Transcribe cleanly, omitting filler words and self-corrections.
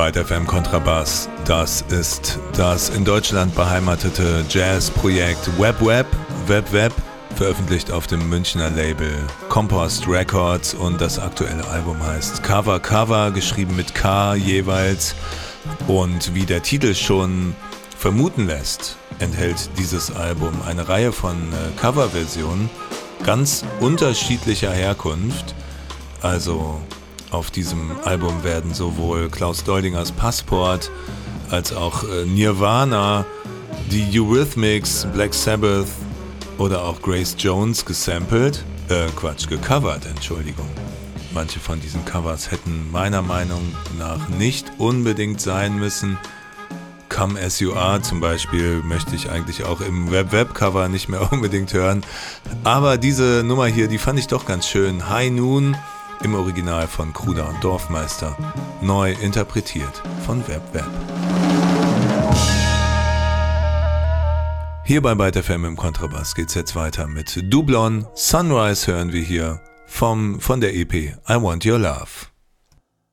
Byte FM Kontrabass. Das ist das in Deutschland beheimatete Jazzprojekt Web, veröffentlicht auf dem Münchner Label Compost Records, und das aktuelle Album heißt Cover, geschrieben mit K jeweils, und wie der Titel schon vermuten lässt, enthält dieses Album eine Reihe von Coverversionen ganz unterschiedlicher Herkunft. Also auf diesem Album werden sowohl Klaus Doldingers Passport als auch Nirvana, die Eurythmics, Black Sabbath oder auch Grace Jones gecovert, Entschuldigung. Manche von diesen Covers hätten meiner Meinung nach nicht unbedingt sein müssen. Come As You Are zum Beispiel möchte ich eigentlich auch im Web-Cover nicht mehr unbedingt hören. Aber diese Nummer hier, die fand ich doch ganz schön. High Noon im Original von Kruder und Dorfmeister, neu interpretiert von Web. Hier bei Byte FM im Kontrabass geht's jetzt weiter mit Doublon. Sunrise hören wir hier von der EP I Want Your Love.